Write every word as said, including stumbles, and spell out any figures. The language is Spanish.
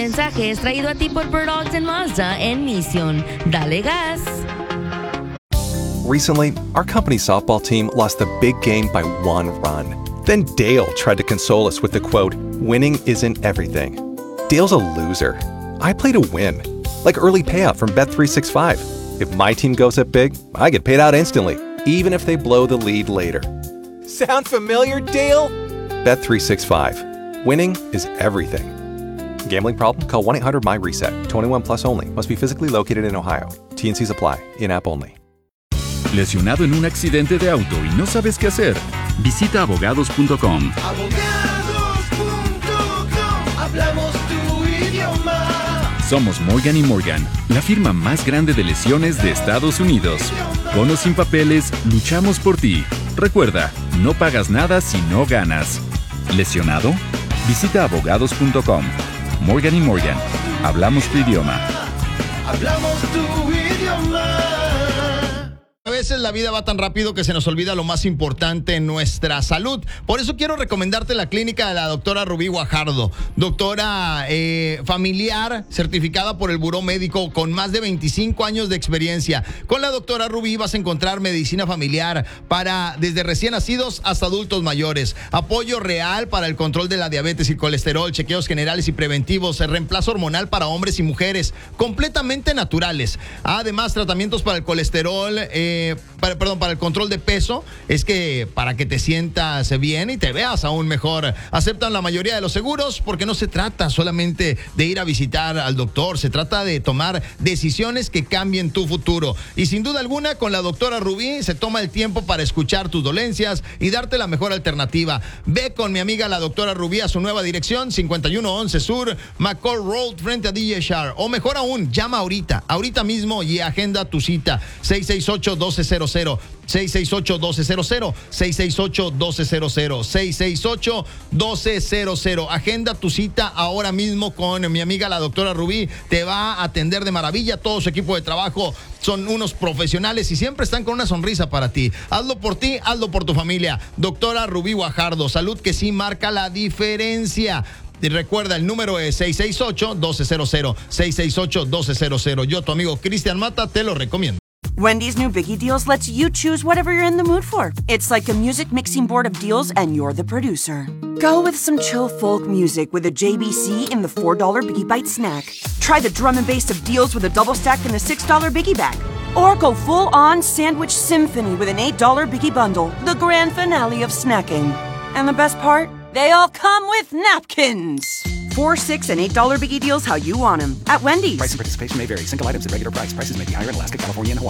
Mensaje es traído a ti por Bird Dogs and Mazda en Mission. Dale gas. Recently, our company's softball team lost the big game by one run. Then Dale tried to console us with the quote, "Winning isn't everything." Dale's a loser. I play to win. Like early payout from Bet three sixty-five. If my team goes up big, I get paid out instantly, even if they blow the lead later. Sound familiar, Dale? Bet three sixty-five. Winning is everything. Gambling problem? Call one eight hundred M Y reset. twenty-one plus only. Must be physically located in Ohio. T N Cs apply. In-app only. ¿Lesionado en un accidente de auto y no sabes qué hacer? Visita abogados punto com. abogados punto com. Hablamos tu idioma. Somos Morgan y Morgan, la firma más grande de lesiones de Estados Unidos. Con o sin papeles, luchamos por ti. Recuerda, no pagas nada si no ganas. ¿Lesionado? Visita abogados punto com. Morgan y Morgan, hablamos tu idioma. Hablamos tu idioma. A veces la vida va tan rápido que se nos olvida lo más importante, nuestra salud. Por eso quiero recomendarte la clínica de la doctora Rubí Guajardo, doctora eh, familiar certificada por el Buró Médico con más de veinticinco años de experiencia. Con la doctora Rubí vas a encontrar medicina familiar para desde recién nacidos hasta adultos mayores, apoyo real para el control de la diabetes y colesterol, chequeos generales y preventivos, reemplazo hormonal para hombres y mujeres, completamente naturales. Además, tratamientos para el colesterol, eh, Para, perdón, para el control de peso, es que para que te sientas bien y te veas aún mejor. Aceptan la mayoría de los seguros porque no se trata solamente de ir a visitar al doctor, se trata de tomar decisiones que cambien tu futuro. Y sin duda alguna, con la doctora Rubí se toma el tiempo para escuchar tus dolencias y darte la mejor alternativa. Ve con mi amiga la doctora Rubí a su nueva dirección, cincuenta y uno once Sur, McCall Road, frente a D J Shar. O mejor aún, llama ahorita, ahorita mismo y agenda tu cita. seis seis ocho, doce cero cero. seis seis ocho, doce cero cero. seis seis ocho, doce cero cero. seis seis ocho, doce cero cero. Agenda tu cita ahora mismo con mi amiga la doctora Rubí. Te va a atender de maravilla. Todo su equipo de trabajo son unos profesionales y siempre están con una sonrisa para ti. Hazlo por ti, hazlo por tu familia. Doctora Rubí Guajardo, salud que sí marca la diferencia. Y recuerda, el número es seis seis ocho, doce cero cero. seis seis ocho, doce cero cero. Yo, tu amigo Cristian Mata, te lo recomiendo. Wendy's new Biggie Deals lets you choose whatever you're in the mood for. It's like a music mixing board of deals, and you're the producer. Go with some chill folk music with a J B C in the four dollar Biggie Bite snack. Try the drum and bass of deals with a double stack in the six dollar Biggie Bag. Or go full-on sandwich symphony with an eight dollar Biggie Bundle, the grand finale of snacking. And the best part? They all come with napkins. Four, six, and eight dollar Biggie Deals how you want them at Wendy's. Price and participation may vary. Single items at regular price. Prices may be higher in Alaska, California, and Hawaii.